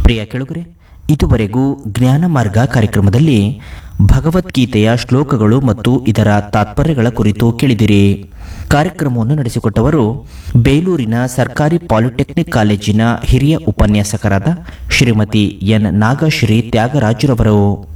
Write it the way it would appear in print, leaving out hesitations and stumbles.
ಪ್ರಿಯ ಕೆಳಗರೆ, ಇದುವರೆಗೂ ಜ್ಞಾನ ಮಾರ್ಗ ಕಾರ್ಯಕ್ರಮದಲ್ಲಿ ಭಗವದ್ಗೀತೆಯ ಶ್ಲೋಕಗಳು ಮತ್ತು ಇದರ ತಾತ್ಪರ್ಯಗಳ ಕುರಿತು ಕೇಳಿದಿರಿ. ಕಾರ್ಯಕ್ರಮವನ್ನು ನಡೆಸಿಕೊಟ್ಟವರು ಬೇಲೂರಿನ ಸರ್ಕಾರಿ ಪಾಲಿಟೆಕ್ನಿಕ್ ಕಾಲೇಜಿನ ಹಿರಿಯ ಉಪನ್ಯಾಸಕರಾದ ಶ್ರೀಮತಿ ಎನ್ ನಾಗಶ್ರೀ ತ್ಯಾಗರಾಜುರವರು.